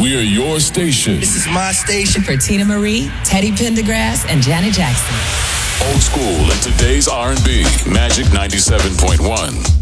We're your station. This is my station. For Tina Marie, Teddy Pendergrass, and Janet Jackson. Old school and today's R&B. Magic 97.1.